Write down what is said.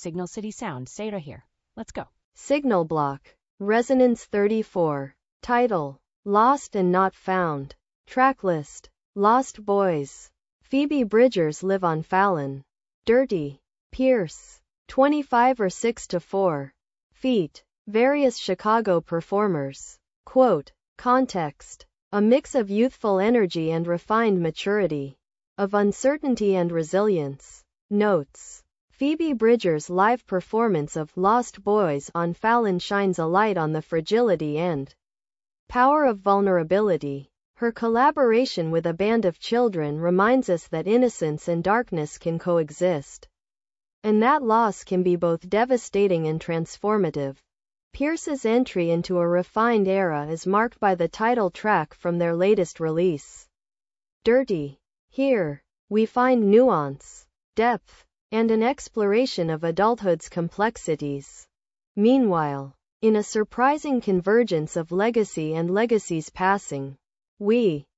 Signal City sound. Say it right here. Let's go. Signal Block. Resonance 34. Title: Lost and Not Found. Tracklist: Lost Boys. Phoebe Bridgers Live on Fallon. Dirty. Pierce. 25 or 6 to 4 feet. Various Chicago performers. Quote: Context: a mix of youthful energy and refined maturity. Of uncertainty and resilience. Notes: Phoebe Bridgers' live performance of Lost Boys on Fallon shines a light on the fragility and power of vulnerability. Her collaboration with a band of children reminds us that innocence and darkness can coexist, and that loss can be both devastating and transformative. Pierce's entry into a refined era is marked by the title track from their latest release, Dirty. Here, we find nuance, depth, and an exploration of adulthood's complexities. Meanwhile, in a surprising convergence of legacy and legacy's passing, we